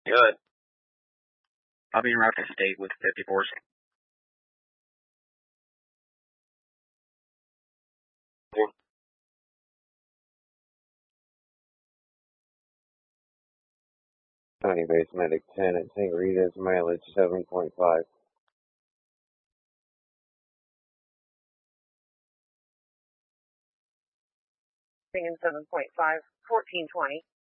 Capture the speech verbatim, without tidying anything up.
Good. I'll be in Rocket State with fifty-fours. County Base Medic ten at Saint Rita's, mileage seven point five. seven point five, fourteen twenty.